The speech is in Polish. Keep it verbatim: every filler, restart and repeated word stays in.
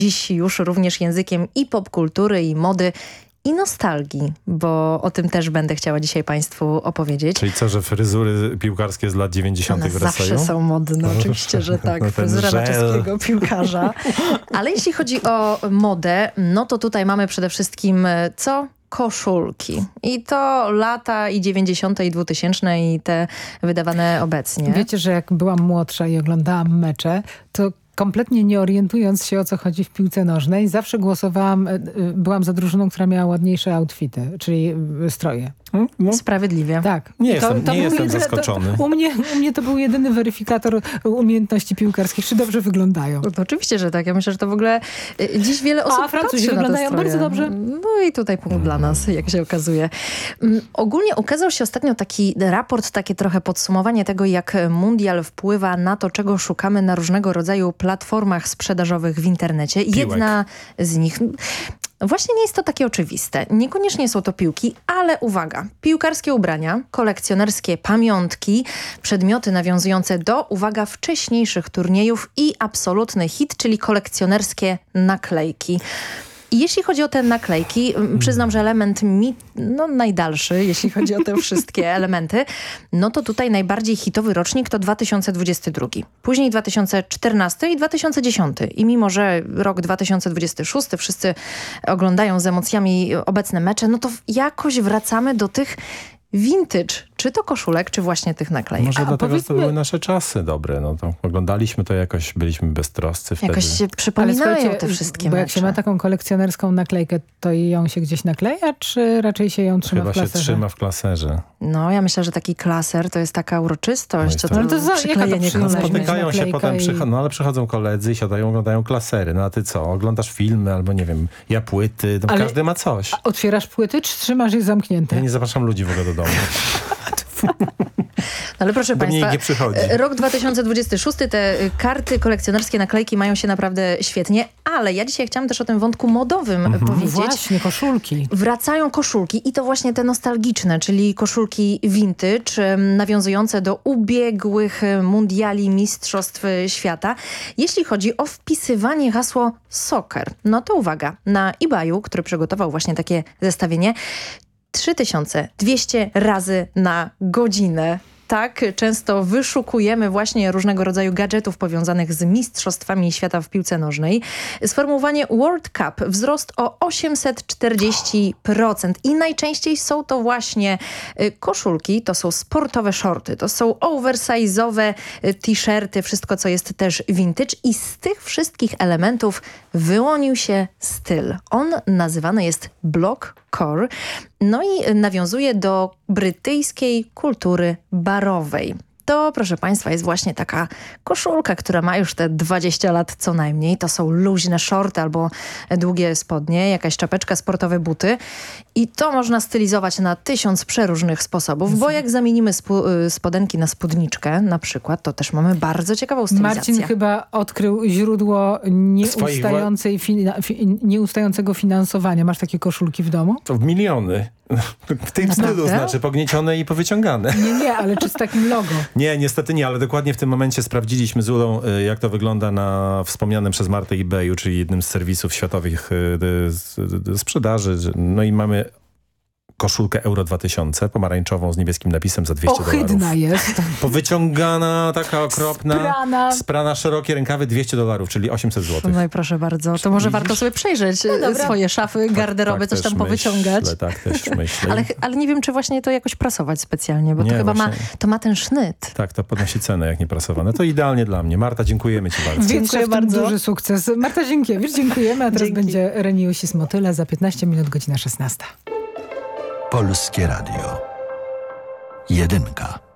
Dziś już również językiem i popkultury, i mody, i nostalgii, bo o tym też będę chciała dzisiaj Państwu opowiedzieć. Czyli co, że fryzury piłkarskie z lat dziewięćdziesiątych wracają? Zawsze są modne, oczywiście, że tak. No Fryzura czeskiego piłkarza. Ale jeśli chodzi o modę, no to tutaj mamy przede wszystkim co? Koszulki. I to lata i dziewięćdziesiąte i dwutysięczne i te wydawane obecnie. Wiecie, że jak byłam młodsza i oglądałam mecze, to kompletnie nie orientując się, o co chodzi w piłce nożnej, zawsze głosowałam, byłam za drużyną, która miała ładniejsze outfity, czyli stroje. No. Sprawiedliwie. Tak. Nie to, jestem, to nie jestem jedyne, zaskoczony. To, u, mnie, u mnie to był jedyny weryfikator umiejętności piłkarskich, czy dobrze wyglądają. No, oczywiście, że tak. Ja myślę, że to w ogóle dziś wiele osób A Francuzi wyglądają bardzo dobrze. No i tutaj punkt mm. dla nas, jak się okazuje. Um, ogólnie ukazał się ostatnio taki raport, takie trochę podsumowanie tego, jak mundial wpływa na to, czego szukamy na różnego rodzaju platformach sprzedażowych w internecie. Piłek. Jedna z nich... Właśnie nie jest to takie oczywiste. Niekoniecznie są to piłki, ale uwaga, piłkarskie ubrania, kolekcjonerskie pamiątki, przedmioty nawiązujące do, uwaga, wcześniejszych turniejów i absolutny hit, czyli kolekcjonerskie naklejki. I jeśli chodzi o te naklejki, przyznam, że element mi, no najdalszy, jeśli chodzi o te wszystkie elementy, no to tutaj najbardziej hitowy rocznik to dwa tysiące dwudziesty drugi. Później dwa tysiące czternasty i dwa tysiące dziesiąty. I mimo, że rok dwa tysiące dwudziesty szósty wszyscy oglądają z emocjami obecne mecze, no to jakoś wracamy do tych vintage, czy to koszulek, czy właśnie tych naklejek. Może A, dlatego, powiedzmy... że to były nasze czasy dobre. No to oglądaliśmy to jakoś, byliśmy beztroscy wtedy. Jakoś się przypominają te wszystkie bo mecze. jak się ma taką kolekcjonerską naklejkę, to ją się gdzieś nakleja, czy raczej się ją trzyma Chyba w klaserze? się trzyma w klaserze. No, ja myślę, że taki klaser to jest taka uroczystość. No to, to... to, to za, przyklejenie jaka to Spotykają się potem, i... przycho- no ale przychodzą koledzy i siadają, oglądają klasery. No a ty co? Oglądasz filmy albo nie wiem, ja płyty, no, ale... każdy ma coś. A otwierasz płyty, czy trzymasz je zamknięte? Ja nie zapraszam ludzi w ogóle do domu. No ale proszę Bo Państwa, nie przychodzi. rok dwa tysiące dwudziesty szósty, te karty kolekcjonerskie, naklejki mają się naprawdę świetnie, ale ja dzisiaj chciałam też o tym wątku modowym Mhm. powiedzieć. Właśnie, koszulki. Wracają koszulki i to właśnie te nostalgiczne, czyli koszulki vintage, nawiązujące do ubiegłych mundiali mistrzostw świata. Jeśli chodzi o wpisywanie hasło soccer, no to uwaga, na eBayu, który przygotował właśnie takie zestawienie, trzy tysiące dwieście razy na godzinę. Tak, często wyszukujemy właśnie różnego rodzaju gadżetów powiązanych z mistrzostwami świata w piłce nożnej. Sformułowanie World Cup wzrost o osiemset czterdzieści procent i najczęściej są to właśnie koszulki, to są sportowe shorty, to są oversize'owe t-shirty, wszystko co jest też vintage i z tych wszystkich elementów wyłonił się styl. On nazywany jest blockcore, no i nawiązuje do brytyjskiej kultury barowej. To, proszę Państwa, jest właśnie taka koszulka, która ma już te dwadzieścia lat co najmniej. To są luźne shorty albo długie spodnie, jakaś czapeczka, sportowe buty. I to można stylizować na tysiąc przeróżnych sposobów, bo jak zamienimy spu- spodenki na spódniczkę na przykład, to też mamy bardzo ciekawą stylizację. Marcin chyba odkrył źródło nieustającej fina- fi- nieustającego finansowania. Masz takie koszulki w domu? To w miliony. W tym stylu znaczy, pogniecione i powyciągane. Nie, nie, ale czy z takim logo? Nie, niestety nie, ale dokładnie w tym momencie sprawdziliśmy z Ulą, jak to wygląda na wspomnianym przez Martę eBayu, czyli jednym z serwisów światowych sprzedaży. No i mamy koszulkę Euro dwa tysiące, pomarańczową z niebieskim napisem za dwieście dolarów. Ohydna jest. Powyciągana, taka okropna. Sprana. Sprana, szerokie rękawy, dwieście dolarów, czyli osiemset złotych. No i proszę bardzo, to może warto sobie przejrzeć no swoje szafy, garderoby, tak, tak coś tam powyciągać. Myślę, tak też myślę. ale, ale nie wiem, czy właśnie to jakoś prasować specjalnie, bo nie, to chyba ma, właśnie. to ma ten sznyt. Tak, to podnosi cenę, jak nie prasowane. To idealnie dla mnie. Marta, dziękujemy ci bardzo. Dziękuję bardzo. Duży sukces. Marta Zienkiewicz, dziękujemy, a teraz Dzięki. będzie Reniusis Motyle za piętnaście minut, godzina szesnasta. Polskie Radio. Jedynka.